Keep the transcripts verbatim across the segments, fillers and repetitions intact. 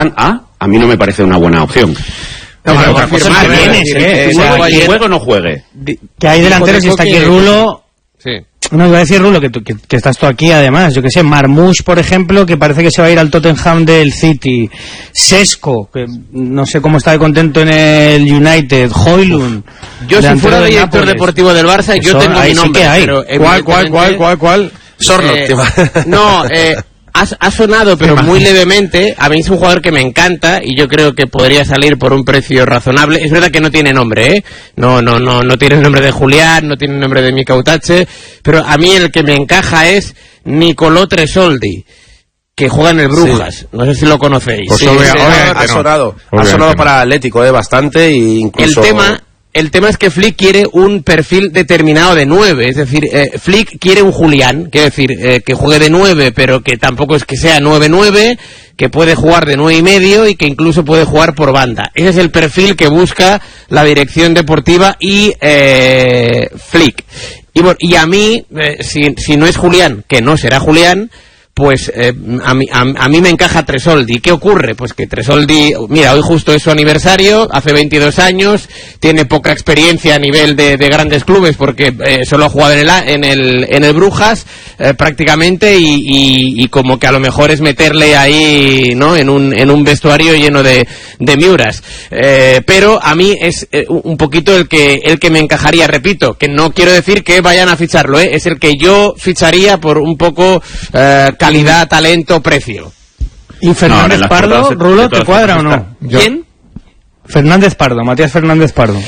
A, a mí no me parece una buena opción. No, pero otra cosa es que vienes, ¿eh? Que juegue, juegue o no juegue. Que hay delanteros y está aquí Rulo. Sí. No, iba a decir Rulo, que, tú, que, que estás tú aquí además. Yo que sé, Marmoush, por ejemplo, que parece que se va a ir al Tottenham del City. Sesco, que no sé cómo está de contento en el United. Højlund. Yo, si fuera director deportivo del Barça, yo tengo mi nombre. Sí que hay. Pero ¿Cuál, cuál, cuál, cuál, cuál? Sorloth. Eh, no, eh... Ha, ha sonado, pero muy levemente. A mí es un jugador que me encanta y yo creo que podría salir por un precio razonable. Es verdad que no tiene nombre, ¿eh? No, no, no, no tiene el nombre de Julián, no tiene el nombre de Mika Utache, pero a mí el que me encaja es Nicolò Tresoldi, que juega en el Brujas. Sí. No sé si lo conocéis. Pues sí, obvia, obviamente ha sonado, no. ha sonado para Atlético, eh, bastante, e incluso... El tema... El tema es que Flick quiere un perfil determinado de nueve, es decir, eh, Flick quiere un Julián, quiere decir, eh, que juegue de nueve, pero que tampoco es que sea nueve nueve, que puede jugar de nueve y medio y que incluso puede jugar por banda. Ese es el perfil que busca la dirección deportiva y eh, Flick. Y, bueno, y a mí, eh, si, si no es Julián, que no será Julián, pues eh, a, mí, a, a mí me encaja Tresoldi. ¿Qué ocurre? Pues que Tresoldi, mira, hoy justo es su aniversario, hace veintidós años, tiene poca experiencia a nivel de, de grandes clubes porque eh, solo ha jugado en el, en el, en el Brujas eh, prácticamente y, y, y como que a lo mejor es meterle ahí, ¿no?, en un, en un vestuario lleno de, de miuras. Eh, pero a mí es eh, un poquito el que, el que me encajaría, repito, que no quiero decir que vayan a ficharlo, ¿eh? Es el que yo ficharía por un poco... Eh, calidad, talento, precio. ¿Y Fernández no, Pardo, Rulo, te cuadra o no? ¿Quién? Fernández Pardo, Matías Fernández Pardo.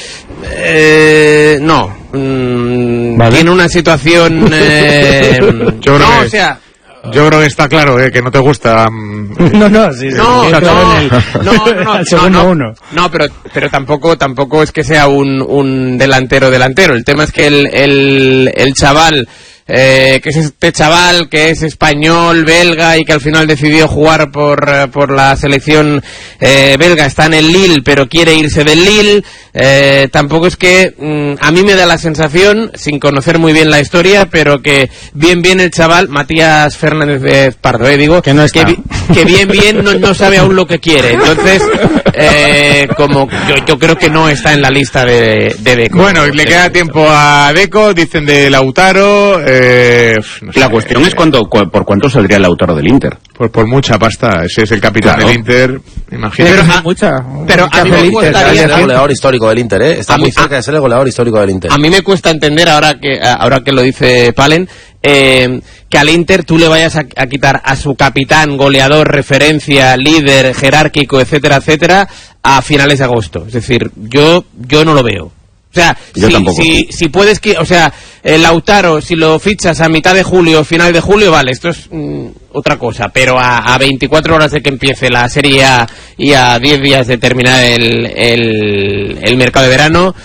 Eh, no. Mm, ¿Vale? Tiene una situación... Eh, yo no, que, o sea... Yo creo que está claro, eh, que no te gusta... Um, no, no, sí, sí, no, sí, no, no, el, no, no, el segundo no, no, uno. No, pero, pero tampoco, tampoco es que sea un, un delantero delantero. El tema es que el, el, el chaval... Eh, que es este chaval que es español, belga y que al final decidió jugar por, por la selección eh, belga, está en el Lille pero quiere irse del Lille. Eh, tampoco es que mm, a mí me da la sensación, sin conocer muy bien la historia, pero que bien bien el chaval Matías Fernández Pardo, eh, digo que, no que, que bien bien no, no sabe aún lo que quiere. Entonces eh, como yo, yo creo que no está en la lista de, de Deco. Bueno, le queda tiempo a Deco, dicen de Lautaro. Eh, no sé, la cuestión eh, es cuánto, cu por cuánto saldría el Lautaro del Inter. Pues por mucha pasta, ese es el capitán claro. del Inter, imagínate. Pero, a, mucha, pero a mí me cuesta es el goleador histórico del Inter, ¿eh? Está a muy mí, cerca a, de ser el goleador histórico del Inter. A mí me cuesta entender, ahora que ahora que lo dice Palen, eh, que al Inter tú le vayas a, a quitar a su capitán, goleador, referencia, líder, jerárquico, etcétera, etcétera, a finales de agosto. Es decir, yo yo no lo veo. O sea, Yo si, tampoco. si, si puedes que, o sea, el Lautaro, si lo fichas a mitad de julio, final de julio, vale, esto es mm, otra cosa, pero a, a veinticuatro horas de que empiece la Serie A y a diez días de terminar el, el, el mercado de verano,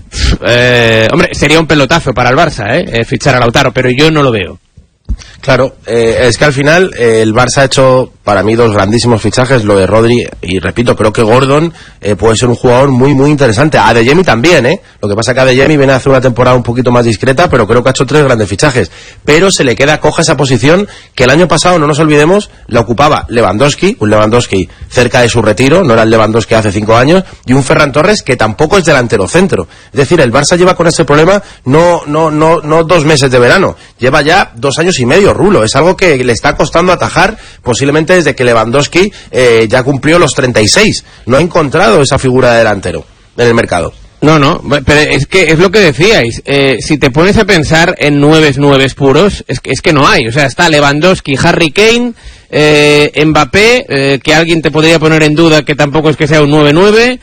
eh, hombre, sería un pelotazo para el Barça, eh, eh, fichar a Lautaro, pero yo no lo veo. Claro, eh, es que al final eh, el Barça ha hecho para mí dos grandísimos fichajes, lo de Rodri, y repito, creo que Gordon eh, puede ser un jugador muy muy interesante. Adeyemi también, ¿eh? Lo que pasa es que Adeyemi viene a hacer una temporada un poquito más discreta, pero creo que ha hecho tres grandes fichajes. Pero se le queda coja esa posición que el año pasado, no nos olvidemos, la ocupaba Lewandowski, un Lewandowski cerca de su retiro, no era el Lewandowski hace cinco años, y un Ferran Torres que tampoco es delantero centro. Es decir, el Barça lleva con ese problema no, no, no, no dos meses de verano, lleva ya dos años y medio, Rulo. Es algo que le está costando atajar posiblemente desde que Lewandowski eh, ya cumplió los treinta y seis. No ha encontrado esa figura de delantero en el mercado. No, no, pero es que es lo que decíais, eh, si te pones a pensar en nueves nueves puros, es que, es que no hay, o sea, está Lewandowski, Harry Kane, eh, Mbappé, eh, que alguien te podría poner en duda que tampoco es que sea un nueve nueve,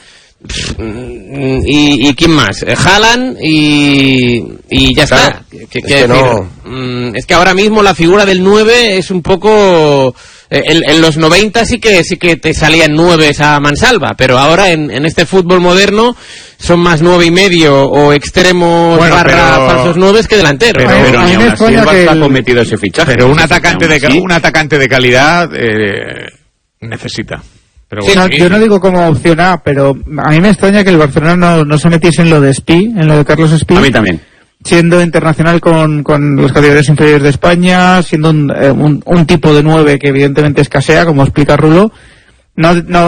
y, y quién más, Haaland y, y ya claro, está. ¿Qué, qué es, que decir? No... es que ahora mismo la figura del nueve es un poco... En, en los noventa sí que sí que te salían nueves a mansalva, pero ahora en, en este fútbol moderno son más nueve y medio o extremos bueno, barra pero... falsos nueves que delanteros. Pero, pero ni aún así el Barça ha cometido ese fichaje. Pero un atacante de ca- un atacante de calidad eh, necesita. Pero sí, bueno, no, yo no digo como opción A, pero a mí me extraña que el Barcelona no, no se metiese en lo de Espí, en lo de Carlos Espí. A mí también. Siendo internacional con, con las categorías inferiores de España, siendo un, eh, un, un tipo de nueve que evidentemente escasea, como explica Rulo, no, no